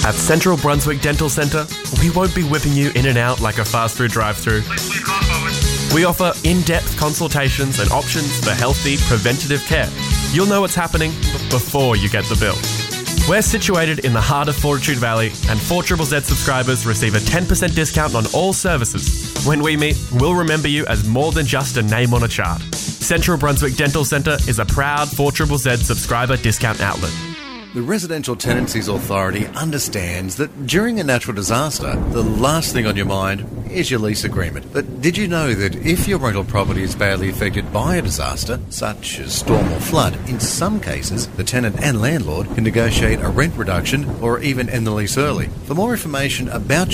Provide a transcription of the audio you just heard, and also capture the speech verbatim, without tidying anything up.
At Central Brunswick Dental Centre, we won't be whipping you in and out like a fast food drive-through. We offer in-depth consultations and options for healthy, preventative care. You'll know what's happening before you get the bill. We're situated in the heart of Fortitude Valley, and four Z Z Z subscribers receive a ten percent discount on all services. When we meet, we'll remember you as more than just a name on a chart. Central Brunswick Dental Centre is a proud four Z Z Z subscriber discount outlet. The Residential Tenancies Authority understands that during a natural disaster, the last thing on your mind is your lease agreement. But did you know that if your rental property is badly affected by a disaster, such as storm or flood, in some cases, the tenant and landlord can negotiate a rent reduction or even end the lease early? For more information about